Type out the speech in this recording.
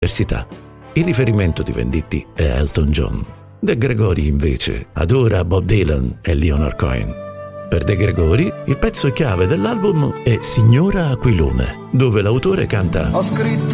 all'università. Il riferimento di Venditti è Elton John. De Gregori invece adora Bob Dylan e Leonard Cohen. Per De Gregori il pezzo chiave dell'album è Signora Aquilone, dove l'autore canta: Ho scritto